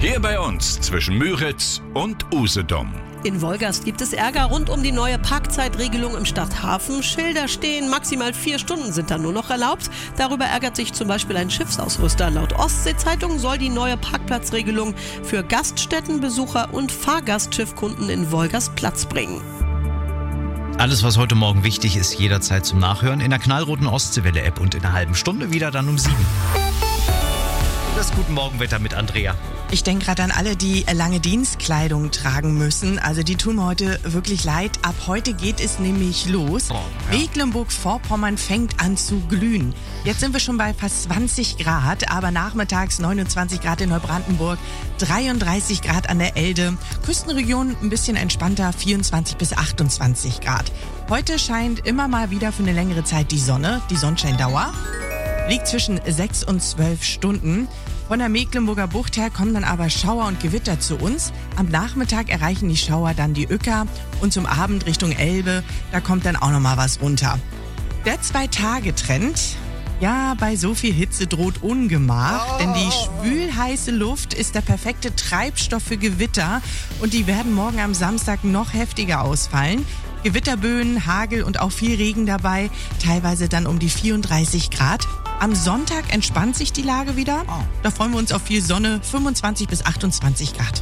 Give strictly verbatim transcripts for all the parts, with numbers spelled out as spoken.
Hier bei uns zwischen Müritz und Usedom. In Wolgast gibt es Ärger rund um die neue Parkzeitregelung im Stadthafen. Schilder stehen, maximal vier Stunden sind dann nur noch erlaubt. Darüber ärgert sich zum Beispiel ein Schiffsausrüster. Laut Ostsee-Zeitung soll die neue Parkplatzregelung für Gaststättenbesucher und Fahrgastschiffkunden in Wolgast Platz bringen. Alles, was heute Morgen wichtig ist, jederzeit zum Nachhören in der knallroten Ostseewelle-App und in einer halben Stunde wieder dann um sieben. Das Guten Morgenwetter mit Andrea. Ich denke gerade an alle, die lange Dienstkleidung tragen müssen. Also die tun mir heute wirklich leid. Ab heute geht es nämlich los. Oh, ja. Mecklenburg-Vorpommern fängt an zu glühen. Jetzt sind wir schon bei fast zwanzig Grad, aber nachmittags neunundzwanzig Grad in Neubrandenburg, dreiunddreißig Grad an der Elde. Küstenregion ein bisschen entspannter, vierundzwanzig bis achtundzwanzig Grad. Heute scheint immer mal wieder für eine längere Zeit die Sonne. Die Sonnenscheindauer liegt zwischen sechs und zwölf Stunden. Von der Mecklenburger Bucht her kommen dann aber Schauer und Gewitter zu uns. Am Nachmittag erreichen die Schauer dann die Uecker und zum Abend Richtung Elbe, da kommt dann auch nochmal was runter. Der Zwei-Tage-Trend, ja, bei so viel Hitze droht Ungemach, oh. denn die schwülheiße Luft ist der perfekte Treibstoff für Gewitter und die werden morgen am Samstag noch heftiger ausfallen. Gewitterböen, Hagel und auch viel Regen dabei, teilweise dann um die vierunddreißig Grad. Am Sonntag entspannt sich die Lage wieder. Da freuen wir uns auf viel Sonne, fünfundzwanzig bis achtundzwanzig Grad.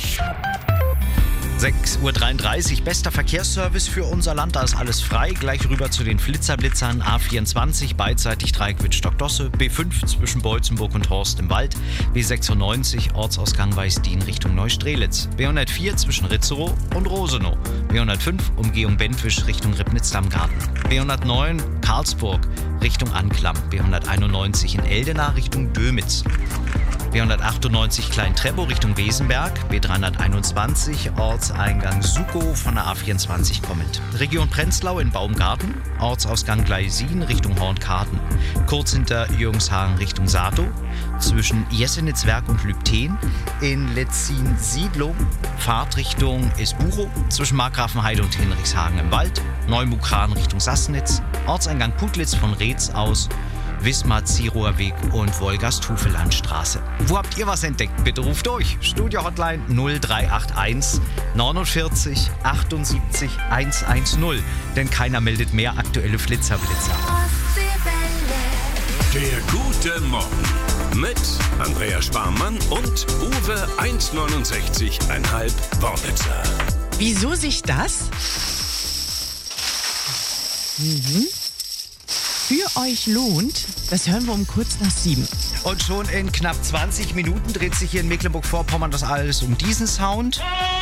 sechs Uhr dreiunddreißig, bester Verkehrsservice für unser Land, da ist alles frei. Gleich rüber zu den Flitzerblitzern. A vierundzwanzig, beidseitig Dreieckwitz-Stockdosse, B fünf zwischen Beutzenburg und Horst im Wald, B sechsundneunzig, Ortsausgang Weißdien Richtung Neustrelitz, B hundertvier zwischen Ritzerow und Rosenow, B hundertfünf Umgehung Bentwisch Richtung Ribnitz-Dammgarten, B hundertneun Karlsburg Richtung Anklam, B hunderteinundneunzig in Eldena Richtung Dömitz, B hundertachtundneunzig Klein-Treppow Richtung Wesenberg, B dreihunderteinundzwanzig Ortseingang Sukow von der A vierundzwanzig kommend. Region Prenzlau in Baumgarten, Ortsausgang Gleisin Richtung Hornkarten. Kurz hinter Jürgenshagen Richtung Satow, zwischen Jesenitzwerk und Lübten. In Letzin-Siedlung, Fahrtrichtung Esbuchow, zwischen Markgrafenheide und Hinrichshagen im Wald. Neumukran Richtung Sassnitz, Ortseingang Putlitz von Reetz aus. Wismar-Zierower Weg und Wolgast-Hufelandstraße. Wo habt ihr was entdeckt? Bitte ruft durch. Studio-Hotline null drei acht eins neunundvierzig achtundsiebzig hundertzehn. Denn keiner meldet mehr aktuelle Flitzerblitzer. Der gute Morgen mit Andrea Sparmann und Uwe hundertneunundsechzig Komma fünf Worbitzer. Wieso sich das mhm. für euch lohnt, das hören wir um kurz nach sieben. Und schon in knapp zwanzig Minuten dreht sich hier in Mecklenburg-Vorpommern das alles um diesen Sound.